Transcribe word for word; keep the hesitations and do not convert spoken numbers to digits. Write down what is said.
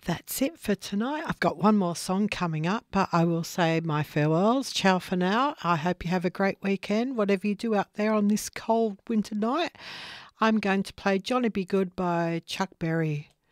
That's it for tonight. I've got one more song coming up, but I will say my farewells. Ciao for now. I hope you have a great weekend, whatever you do out there on this cold winter night. I'm going to play Johnny Be Good by Chuck Berry.